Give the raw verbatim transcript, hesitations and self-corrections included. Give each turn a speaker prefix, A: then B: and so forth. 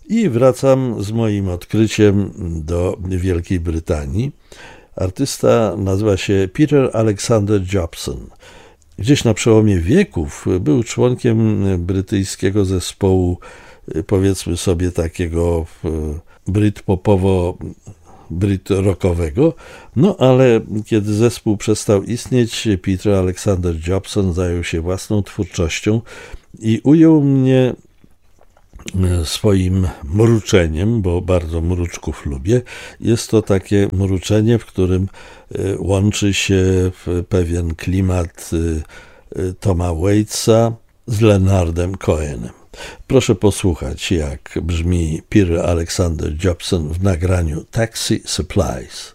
A: I wracam z moim odkryciem do Wielkiej Brytanii. Artysta nazywa się Peter Alexander Jobson. Gdzieś na przełomie wieków był członkiem brytyjskiego zespołu, powiedzmy sobie takiego brytpopowo brit-rockowego, no ale kiedy zespół przestał istnieć, Peter Alexander Jobson zajął się własną twórczością i ujął mnie swoim mruczeniem, bo bardzo mruczków lubię. Jest to takie mruczenie, w którym łączy się pewien klimat Toma Waitsa z Leonardem Cohenem. Proszę posłuchać, jak brzmi Peter Alexander Jobson w nagraniu Taxi Supplies.